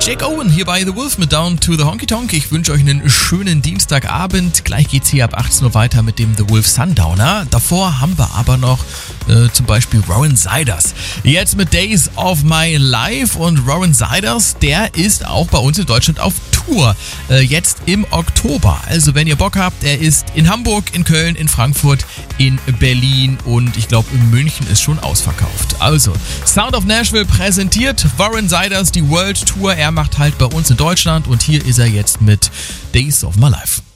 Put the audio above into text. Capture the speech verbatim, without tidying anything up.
Jake Owen hier bei The Wolf mit Down to the Honky Tonk. Ich wünsche euch einen schönen Dienstagabend. Gleich geht's hier ab achtzehn Uhr weiter mit dem The Wolf Sundowner. Davor haben wir aber noch äh, zum Beispiel Rowan Siders. Jetzt mit Days of My Life, und Rowan Siders, der ist auch bei uns in Deutschland auf Tour. Äh, jetzt im Oktober. Also wenn ihr Bock habt, er ist in Hamburg, in Köln, in Frankfurt, in Berlin und ich glaube in München ist schon ausverkauft. Also Sound of Nashville präsentiert Rowan Siders die World Tour. Er macht halt bei uns in Deutschland und hier ist er jetzt mit Days of My Life.